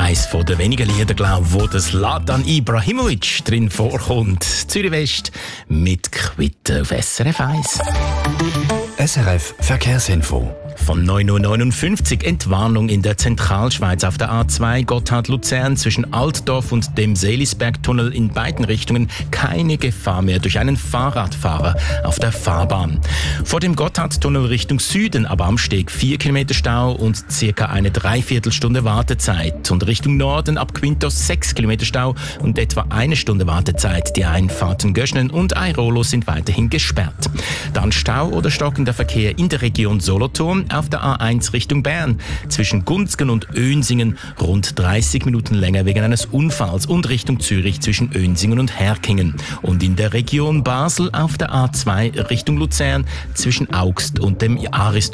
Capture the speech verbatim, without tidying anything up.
Eines der wenigen Lieder, glaube ich, wo das Zlatan Ibrahimovic drin vorkommt. Zürich West mit Quitte auf S R F eins. S R F Verkehrsinfo. Von neun Uhr neunundfünfzig Entwarnung in der Zentralschweiz auf der A zwei Gotthard-Luzern zwischen Altdorf und dem Seelisbergtunnel in beiden Richtungen keine Gefahr mehr durch einen Fahrradfahrer auf der Fahrbahn. Vor dem Gotthardtunnel Richtung Süden aber am Steg vier Kilometer Stau und circa eine Dreiviertelstunde Wartezeit. Und Richtung Norden ab Quintos sechs Kilometer Stau und etwa eine Stunde Wartezeit. Die Einfahrten Göschnen und Airolo sind weiterhin gesperrt. Dann Stau oder stockender Verkehr in der Region Solothurn auf der A eins Richtung Bern. Zwischen Gunzgen und Önsingen rund dreißig Minuten länger wegen eines Unfalls und Richtung Zürich zwischen Önsingen und Herkingen. Und in der Region Basel auf der A zwei Richtung Luzern zwischen Augst und dem Ariston